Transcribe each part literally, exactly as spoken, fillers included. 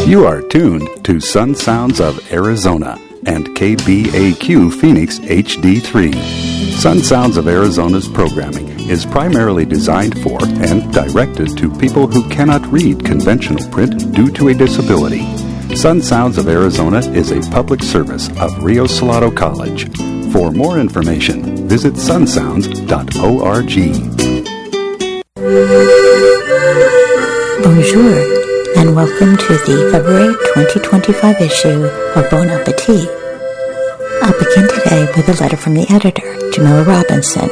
You are tuned to Sun Sounds of Arizona and K B A Q Phoenix H D three. Sun Sounds of Arizona's programming is primarily designed for and directed to people who cannot read conventional print due to a disability. Sun Sounds of Arizona is a public service of Rio Salado College. For more information, visit sun sounds dot org. Bonjour, and welcome to the February twenty twenty-five issue of Bon Appetit. I'll begin today with a letter from the editor, Jamila Robinson.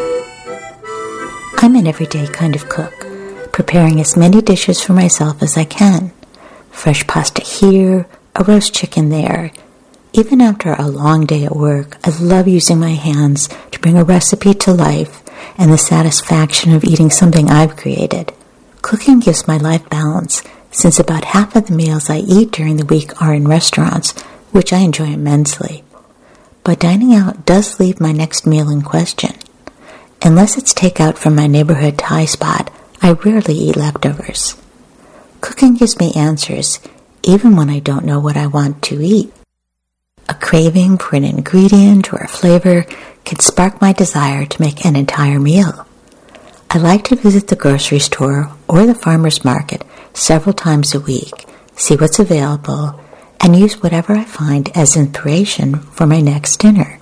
I'm an everyday kind of cook, preparing as many dishes for myself as I can. Fresh pasta here, a roast chicken there. Even after a long day at work, I love using my hands to bring a recipe to life and the satisfaction of eating something I've created. Cooking gives my life balance, since about half of the meals I eat during the week are in restaurants, which I enjoy immensely. But dining out does leave my next meal in question. Unless it's takeout from my neighborhood Thai spot, I rarely eat leftovers. Cooking gives me answers, even when I don't know what I want to eat. A craving for an ingredient or a flavor can spark my desire to make an entire meal. I like to visit the grocery store or the farmer's market several times a week, see what's available, and use whatever I find as inspiration for my next dinner.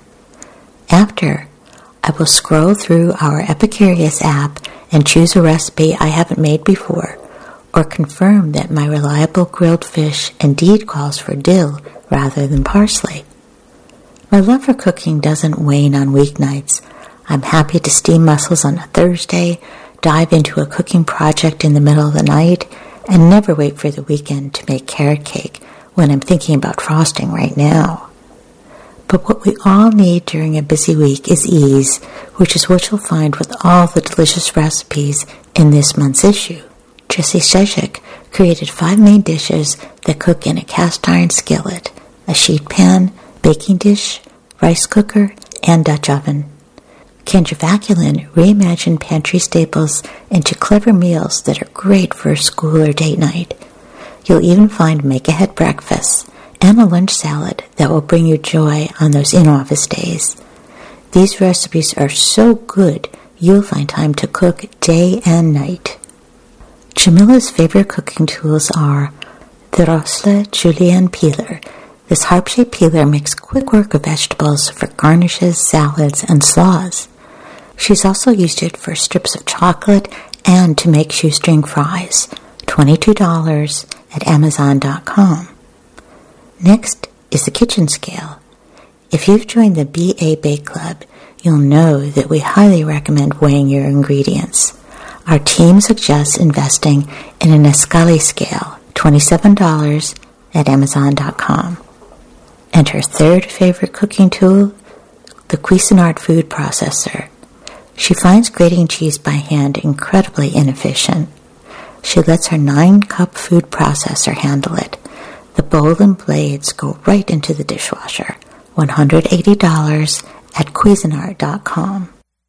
After, I will scroll through our Epicurious app and choose a recipe I haven't made before, or confirm that my reliable grilled fish indeed calls for dill rather than parsley. My love for cooking doesn't wane on weeknights. I'm happy to steam mussels on a Thursday, dive into a cooking project in the middle of the night, and never wait for the weekend to make carrot cake when I'm thinking about frosting right now. But what we all need during a busy week is ease, which is what you'll find with all the delicious recipes in this month's issue. Jesse Sheshik created five main dishes that cook in a cast iron skillet, a sheet pan, baking dish, rice cooker, and Dutch oven. Kendra Vaculin reimagined pantry staples into clever meals that are great for a school or date night. You'll even find make-ahead breakfasts and a lunch salad that will bring you joy on those in-office days. These recipes are so good, you'll find time to cook day and night. Jamila's favorite cooking tools are the Rossler Julienne Peeler. This harp-shaped peeler makes quick work of vegetables for garnishes, salads, and slaws. She's also used it for strips of chocolate and to make shoestring fries, twenty-two dollars at amazon dot com. Next is the kitchen scale. If you've joined the B A Bake Club, you'll know that we highly recommend weighing your ingredients. Our team suggests investing in an Escali scale, twenty-seven dollars at amazon dot com. And her third favorite cooking tool, the Cuisinart food processor. She finds grating cheese by hand incredibly inefficient. She lets her nine-cup food processor handle it. The bowl and blades go right into the dishwasher, one hundred eighty dollars at cuisinart dot com.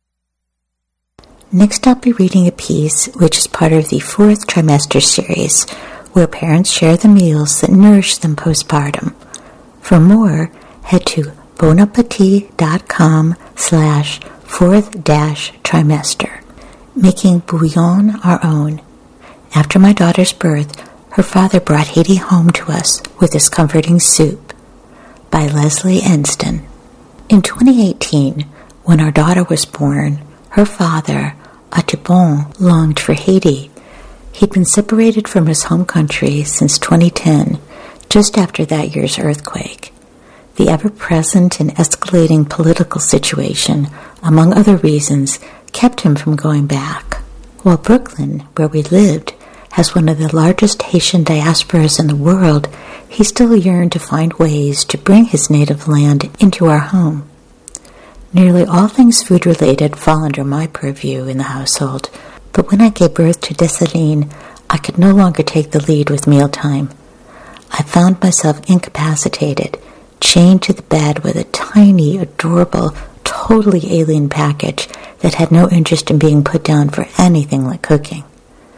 Next, I'll be reading a piece which is part of the fourth trimester series, where parents share the meals that nourish them postpartum. For more, head to bonappetit.com slash fourth dash trimester. Making bouillon our own. After my daughter's birth, her father brought Haiti home to us with this comforting soup. By Leslie Enston. In twenty eighteen, when our daughter was born, her father, Atibon, longed for Haiti. He'd been separated from his home country since twenty ten, just after that year's earthquake. The ever-present and escalating political situation, among other reasons, kept him from going back. While Brooklyn, where we lived, has one of the largest Haitian diasporas in the world, he still yearned to find ways to bring his native land into our home. Nearly all things food-related fall under my purview in the household, but when I gave birth to Dessalines, I could no longer take the lead with mealtime. I found myself incapacitated, chained to the bed with a tiny, adorable, totally alien package that had no interest in being put down for anything like cooking.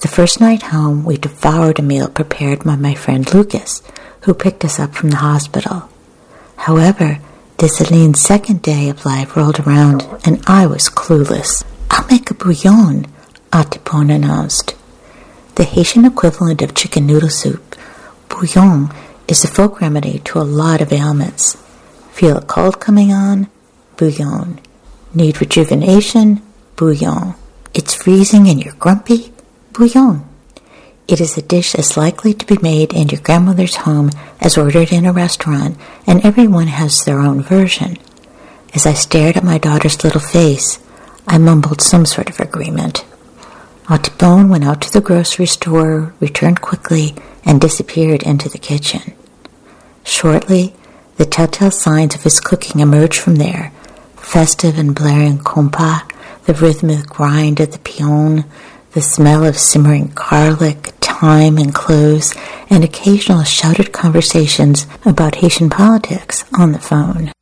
The first night home, we devoured a meal prepared by my friend Lucas, who picked us up from the hospital. However, Desaline's second day of life rolled around, and I was clueless. "I'll make a bouillon," Atipon announced. The Haitian equivalent of chicken noodle soup, bouillon is a folk remedy to a lot of ailments. Feel a cold coming on? Bouillon. Need rejuvenation? Bouillon. It's freezing and you're grumpy? Bouillon. It is a dish as likely to be made in your grandmother's home as ordered in a restaurant, and everyone has their own version. As I stared at my daughter's little face, I mumbled some sort of agreement. Atipon went out to the grocery store, returned quickly, and disappeared into the kitchen. Shortly, the telltale signs of his cooking emerged from there, festive and blaring compas, the rhythmic grind of the pion, the smell of simmering garlic, thyme, and cloves, and occasional shouted conversations about Haitian politics on the phone.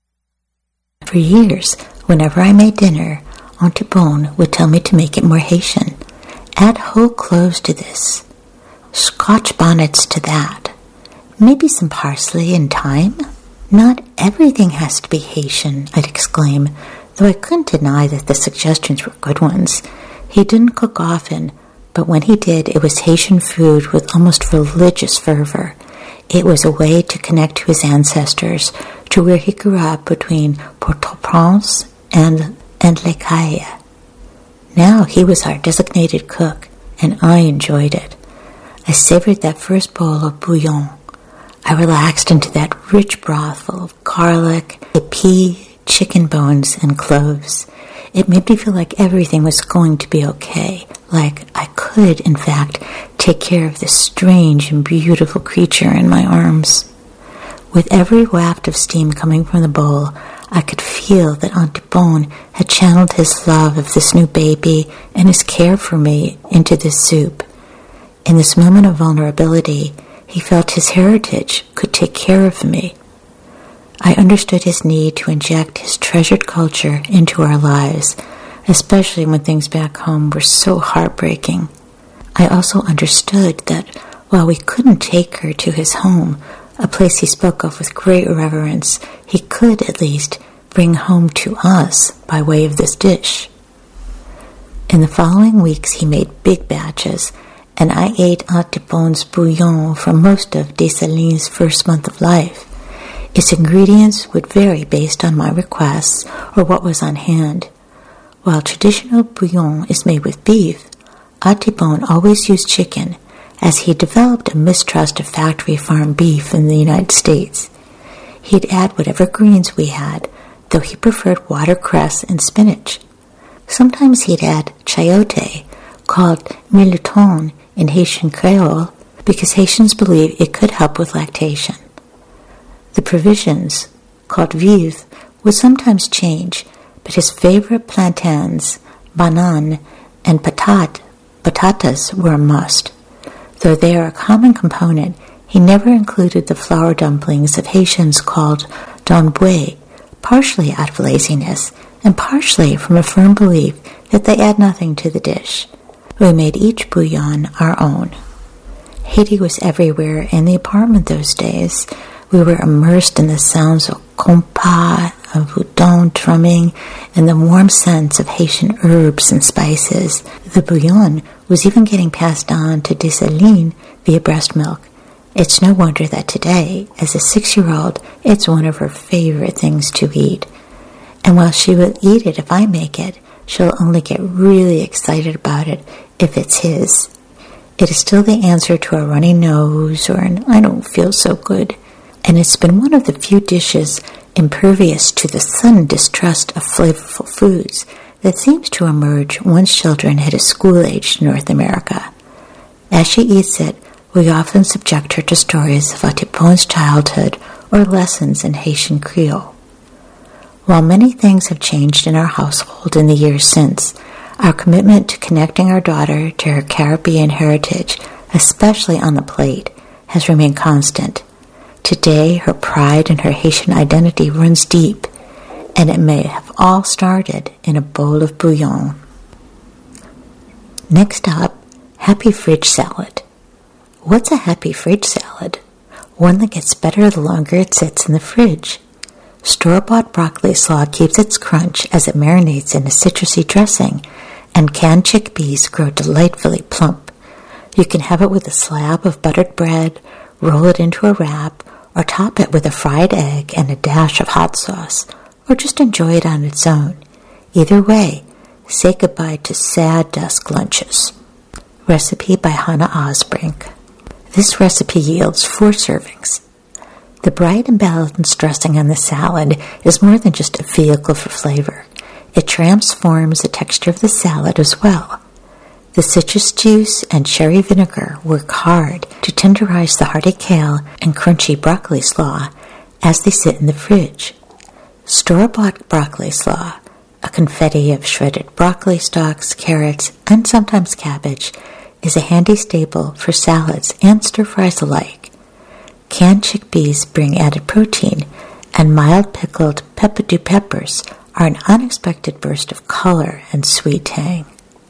For years, whenever I made dinner, Atipon would tell me to make it more Haitian. Add whole cloves to this. Scotch bonnets to that. Maybe some parsley and thyme. Not everything has to be Haitian, I'd exclaim, though I couldn't deny that the suggestions were good ones. He didn't cook often, but when he did, it was Haitian food with almost religious fervor. It was a way to connect to his ancestors, to where he grew up between Port-au-Prince and, and Les Cayes. Now he was our designated cook, and I enjoyed it. I savored that first bowl of bouillon. I relaxed into that rich broth full of garlic, épis, chicken bones, and cloves. It made me feel like everything was going to be okay, like I could, in fact, take care of this strange and beautiful creature in my arms. With every waft of steam coming from the bowl, I could feel that Atipon had channeled his love of this new baby and his care for me into this soup. In this moment of vulnerability, he felt his heritage could take care of me. I understood his need to inject his treasured culture into our lives, especially when things back home were so heartbreaking. I also understood that while we couldn't take her to his home, a place he spoke of with great reverence, he could at least bring home to us by way of this dish. In the following weeks he made big batches, and I ate Atipon's bouillon for most of Desaline's first month of life. Its ingredients would vary based on my requests or what was on hand. While traditional bouillon is made with beef, Atipon always used chicken, as he developed a mistrust of factory farm beef in the United States. He'd add whatever greens we had, though he preferred watercress and spinach. Sometimes he'd add chayote, called militon in Haitian Creole, because Haitians believe it could help with lactation. The provisions, called vivres, would sometimes change, but his favorite plantains, banane, and patate, patatas were a must. Though they are a common component, he never included the flour dumplings of Haitians called donboué, partially out of laziness, and partially from a firm belief that they add nothing to the dish. We made each bouillon our own. Haiti was everywhere in the apartment those days. We were immersed in the sounds of compas, of boudin drumming, and the warm scents of Haitian herbs and spices. The bouillon was even getting passed on to Desaline via breast milk. It's no wonder that today, as a six-year-old, it's one of her favorite things to eat. And while she will eat it if I make it, she'll only get really excited about it if it's his. It is still the answer to a runny nose or an I don't feel so good. And it's been one of the few dishes impervious to the sudden distrust of flavorful foods that seems to emerge once children hit a school-aged North America. As she eats it, we often subject her to stories of Atipon's childhood or lessons in Haitian Creole. While many things have changed in our household in the years since, our commitment to connecting our daughter to her Caribbean heritage, especially on the plate, has remained constant. Today, her pride in her Haitian identity runs deep, and it may have all started in a bowl of bouillon. Next up, Happy fridge salad. What's a happy fridge salad? One that gets better the longer it sits in the fridge. Store-bought broccoli slaw keeps its crunch as it marinates in a citrusy dressing, and canned chickpeas grow delightfully plump. You can have it with a slab of buttered bread, roll it into a wrap, or top it with a fried egg and a dash of hot sauce, or just enjoy it on its own. Either way, say goodbye to sad dusk lunches. Recipe by Hannah Osbrink. This recipe yields four servings. The bright and balanced dressing on the salad is more than just a vehicle for flavor. It transforms the texture of the salad as well. The citrus juice and cherry vinegar work hard to tenderize the hearty kale and crunchy broccoli slaw as they sit in the fridge. Store-bought broccoli slaw, a confetti of shredded broccoli stalks, carrots, and sometimes cabbage, is a handy staple for salads and stir-fries alike. Canned chickpeas bring added protein, and mild pickled peppadew peppers are an unexpected burst of color and sweet tang.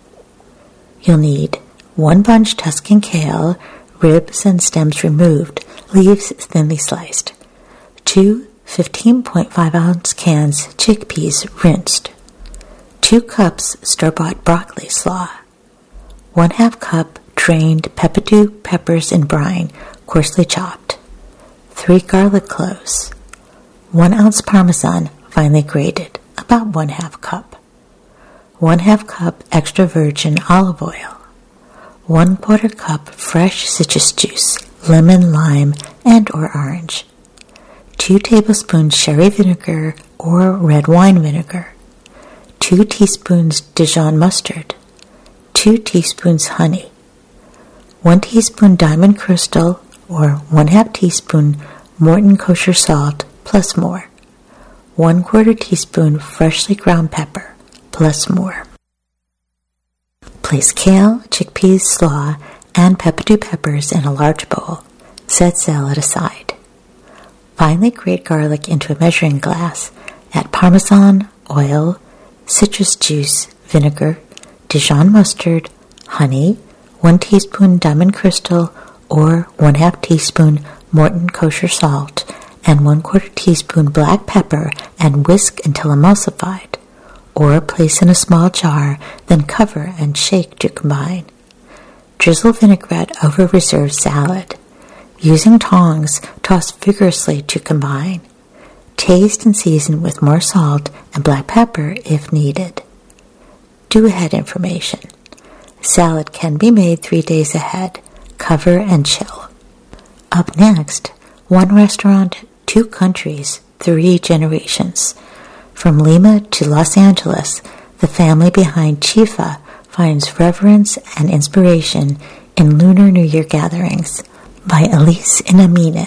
You'll need one bunch Tuscan kale, ribs and stems removed, leaves thinly sliced, two fifteen point five ounce cans chickpeas rinsed, two cups store-bought broccoli slaw, one half cup drained peppadew peppers in brine, coarsely chopped, three garlic cloves, one ounce Parmesan, finely grated, about one half cup, one half cup extra virgin olive oil, one quarter cup fresh citrus juice, lemon, lime, and or orange, two tablespoons sherry vinegar or red wine vinegar, two teaspoons Dijon mustard, two teaspoons honey, one teaspoon diamond crystal or one half teaspoon Morton kosher salt plus more, one quarter teaspoon freshly ground pepper plus more. Place kale, chickpeas, slaw, and peppadew peppers in a large bowl. Set salad aside. Finely grate garlic into a measuring glass. Add Parmesan, oil, citrus juice, vinegar, Dijon mustard, honey, one teaspoon diamond crystal or one half teaspoon Morton kosher salt, and one quarter teaspoon black pepper, and whisk until emulsified, or place in a small jar, then cover and shake to combine. Drizzle vinaigrette over reserved salad. Using tongs, toss vigorously to combine. Taste and season with more salt and black pepper if needed. Do-ahead information. Salad can be made three days ahead. Cover and chill. Up next, one restaurant, two countries, three generations. From Lima to Los Angeles, the family behind Chifa finds reverence and inspiration in Lunar New Year gatherings by Elise Inamine.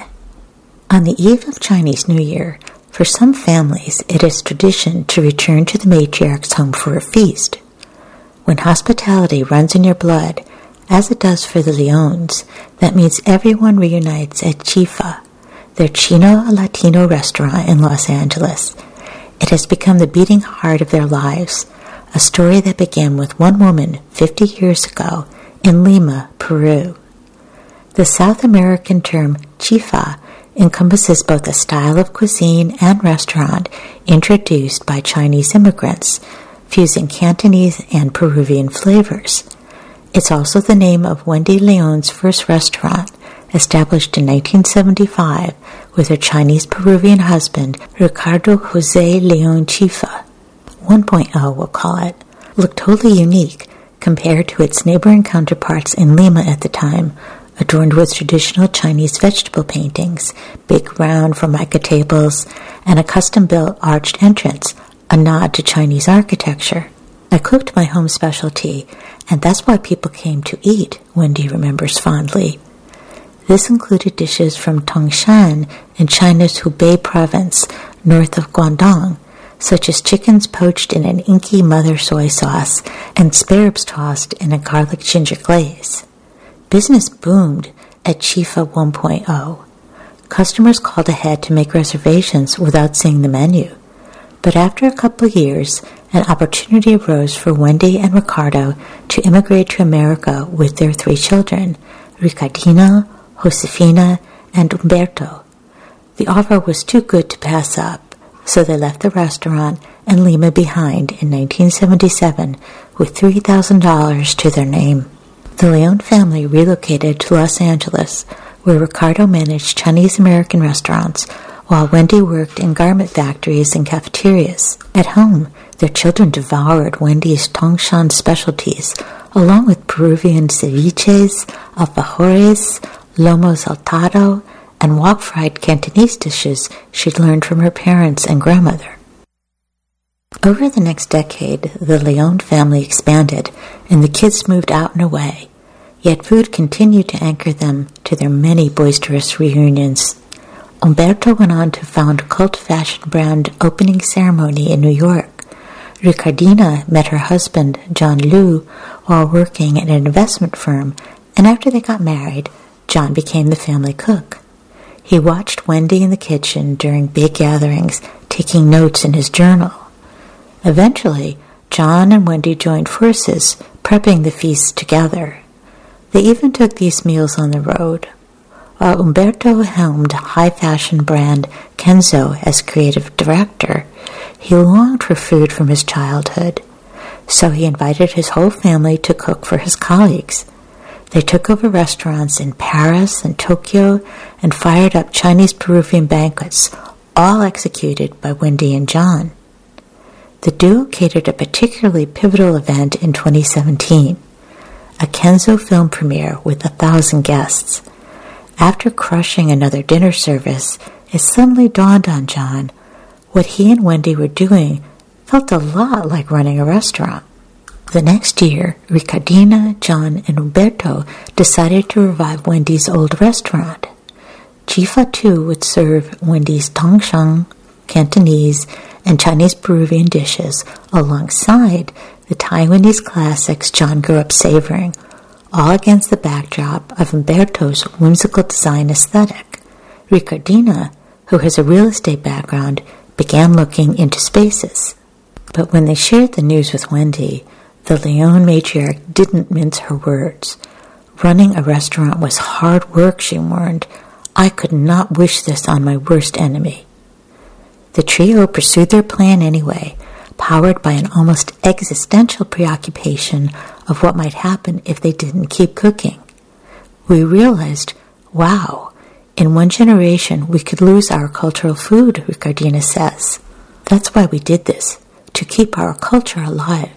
On the eve of Chinese New Year, for some families it is tradition to return to the matriarch's home for a feast. When hospitality runs in your blood, as it does for the Leones, that means everyone reunites at Chifa, their Chino-Latino restaurant in Los Angeles. It has become the beating heart of their lives, a story that began with one woman fifty years ago in Lima, Peru. The South American term chifa encompasses both a style of cuisine and restaurant introduced by Chinese immigrants, fusing Cantonese and Peruvian flavors. It's also the name of Wendy Leon's first restaurant, established in nineteen seventy-five with her Chinese-Peruvian husband, Ricardo Jose Leon Chifa. one point oh, we'll call it, looked totally unique compared to its neighboring counterparts in Lima at the time, adorned with traditional Chinese vegetable paintings, big round formica tables, and a custom-built arched entrance, a nod to Chinese architecture. I cooked my home specialty, and that's why people came to eat, Wendy remembers fondly. This included dishes from Tongshan in China's Hubei province, north of Guangdong, such as chickens poached in an inky mother soy sauce and sparrows tossed in a garlic ginger glaze. Business boomed at Chifa one point oh. Customers called ahead to make reservations without seeing the menu. But after a couple of years, an opportunity arose for Wendy and Ricardo to immigrate to America with their three children, Ricardina, Josefina, and Umberto. The offer was too good to pass up, so they left the restaurant and Lima behind in nineteen seventy-seven with three thousand dollars to their name. The Leone family relocated to Los Angeles, where Ricardo managed Chinese-American restaurants, while Wendy worked in garment factories and cafeterias. At home, their children devoured Wendy's Tongshan specialties, along with Peruvian ceviches, alfajores, lomo saltado, and wok-fried Cantonese dishes she'd learned from her parents and grandmother. Over the next decade, the Leone family expanded, and the kids moved out and away, yet food continued to anchor them to their many boisterous reunions. Umberto went on to found cult fashion brand Opening Ceremony in New York. Ricardina met her husband, John Liu, while working at an investment firm, and after they got married, John became the family cook. He watched Wendy in the kitchen during big gatherings, taking notes in his journal. Eventually, John and Wendy joined forces, prepping the feasts together. They even took these meals on the road. While Umberto helmed high-fashion brand Kenzo as creative director, he longed for food from his childhood, so he invited his whole family to cook for his colleagues. They took over restaurants in Paris and Tokyo and fired up Chinese-Peruvian banquets, all executed by Wendy and John. The duo catered a particularly pivotal event in twenty seventeen, a Kenzo film premiere with a thousand guests. After crushing another dinner service, it suddenly dawned on John what he and Wendy were doing felt a lot like running a restaurant. The next year, Ricardina, John, and Umberto decided to revive Wendy's old restaurant. Chifa too would serve Wendy's Tongshan, Cantonese, and Chinese-Peruvian dishes alongside the Taiwanese classics John grew up savoring, all against the backdrop of Umberto's whimsical design aesthetic. Ricardina, who has a real estate background, began looking into spaces. But when they shared the news with Wendy, the Leone matriarch didn't mince her words. Running a restaurant was hard work, she warned. I could not wish this on my worst enemy. The trio pursued their plan anyway, powered by an almost existential preoccupation of what might happen if they didn't keep cooking. We realized, wow, in one generation we could lose our cultural food, Ricardina says. That's why we did this, to keep our culture alive.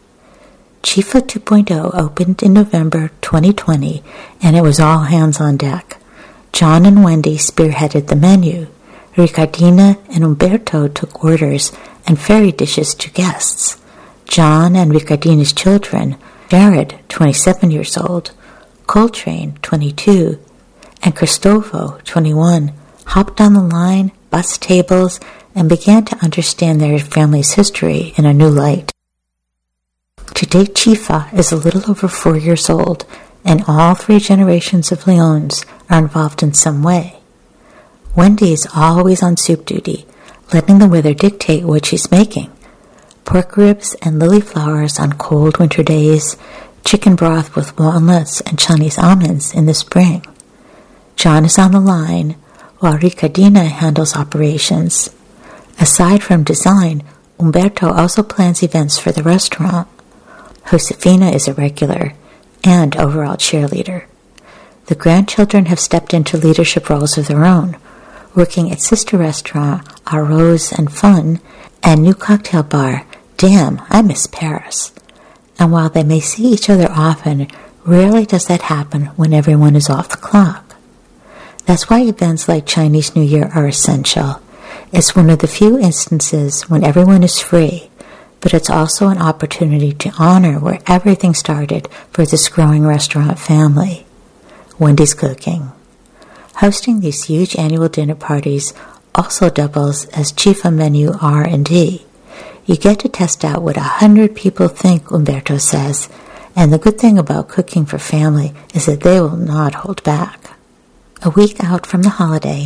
Chifa two point oh opened in November twenty twenty, and it was all hands on deck. John and Wendy spearheaded the menu. Ricardina and Umberto took orders and ferried dishes to guests. John and Ricardina's children, Jared, twenty-seven years old, Coltrane, twenty-two, and Cristofo, twenty-one, hopped on the line, bussed tables, and began to understand their family's history in a new light. Today, Chifa is a little over four years old, and all three generations of Leones are involved in some way. Wendy is always on soup duty, letting the weather dictate what she's making. Pork ribs and lily flowers on cold winter days, chicken broth with walnuts and Chinese almonds in the spring. John is on the line, while Ricardina handles operations. Aside from design, Umberto also plans events for the restaurant. Josefina is a regular and overall cheerleader. The grandchildren have stepped into leadership roles of their own, working at sister restaurant Arroz and Fun and new cocktail bar Damn, I Miss Paris. And while they may see each other often, rarely does that happen when everyone is off the clock. That's why events like Chinese New Year are essential. It's one of the few instances when everyone is free, but it's also an opportunity to honor where everything started for this growing restaurant family. Wendy's cooking. Hosting these huge annual dinner parties also doubles as Chifa menu R and D. You get to test out what a hundred people think, Umberto says, and the good thing about cooking for family is that they will not hold back. A week out from the holiday,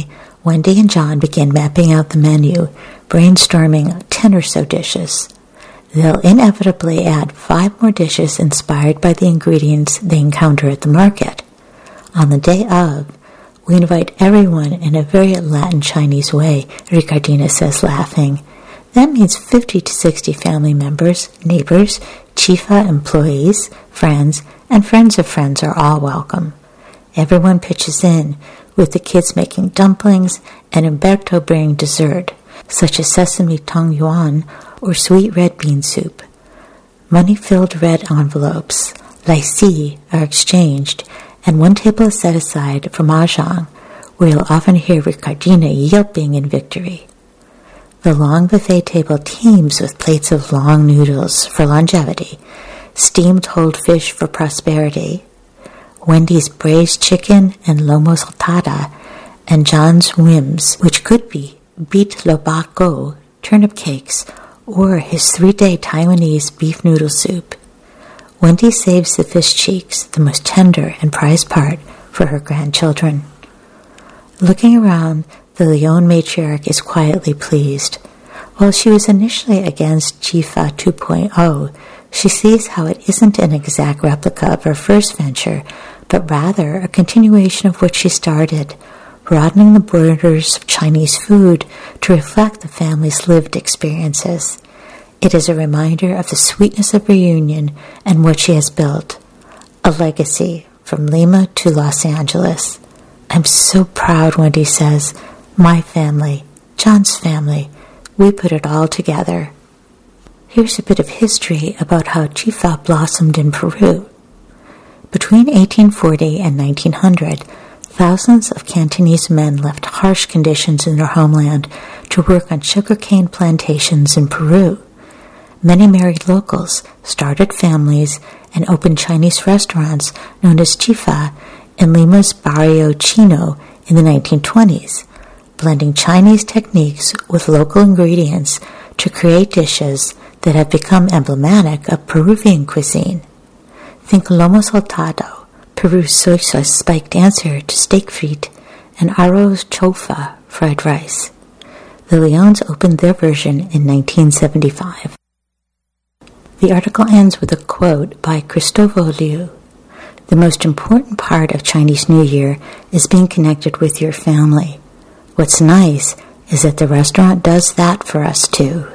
Wendy and John begin mapping out the menu, brainstorming ten or so dishes. They'll inevitably add five more dishes inspired by the ingredients they encounter at the market. On the day of, we invite everyone in a very Latin Chinese way, Ricardina says, laughing. That means fifty to sixty family members, neighbors, Chifa employees, friends, and friends of friends are all welcome. Everyone pitches in, with the kids making dumplings and Umberto bringing dessert, such as sesame tong yuan or sweet red bean soup. Money-filled red envelopes, laisi, are exchanged, and one table is set aside for mahjong, where you'll often hear Ricardina yelping in victory. The long buffet table teems with plates of long noodles for longevity, steamed whole fish for prosperity, Wendy's braised chicken and lomo saltada, and John's whims, which could be beet lo bak go, turnip cakes, or his three-day Taiwanese beef noodle soup. Wendy saves the fish cheeks, the most tender and prized part, for her grandchildren. Looking around, the Leon matriarch is quietly pleased. While she was initially against Chifa two point oh, she sees how it isn't an exact replica of her first venture, but rather a continuation of what she started, broadening the borders of Chinese food to reflect the family's lived experiences. It is a reminder of the sweetness of reunion and what she has built. A legacy from Lima to Los Angeles. I'm so proud, Wendy says. My family, John's family, we put it all together. Here's a bit of history about how Chifa blossomed in Peru. Between eighteen forty and nineteen hundred, thousands of Cantonese men left harsh conditions in their homeland to work on sugarcane plantations in Peru. Many married locals, started families, and opened Chinese restaurants known as Chifa in Lima's Barrio Chino in the nineteen twenties, blending Chinese techniques with local ingredients to create dishes that have become emblematic of Peruvian cuisine. Think lomo saltado, Peru's soy sauce spiked answer to steak feet, and arroz chofa, fried rice. The Leons opened their version in nineteen seventy-five. The article ends with a quote by Cristobal Liu. The most important part of Chinese New Year is being connected with your family. What's nice is that the restaurant does that for us too.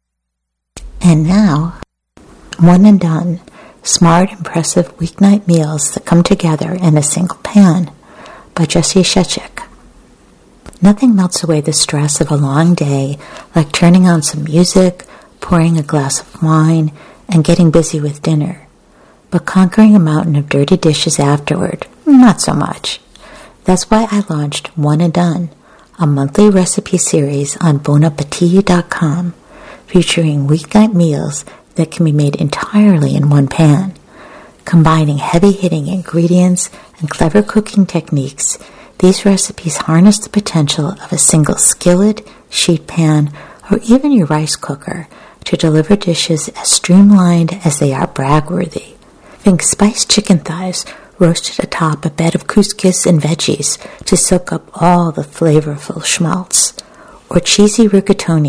And now, One and Done, smart, impressive weeknight meals that come together in a single pan, by Jesse Shechik. Nothing melts away the stress of a long day like turning on some music, pouring a glass of wine, and getting busy with dinner. But conquering a mountain of dirty dishes afterward, not so much. That's why I launched One and Done, a monthly recipe series on bon appetit dot com, featuring weeknight meals that can be made entirely in one pan. Combining heavy-hitting ingredients and clever cooking techniques, these recipes harness the potential of a single skillet, sheet pan, or even your rice cooker to deliver dishes as streamlined as they are brag-worthy. Think spiced chicken thighs roasted atop a bed of couscous and veggies to soak up all the flavorful schmaltz, or cheesy rigatoni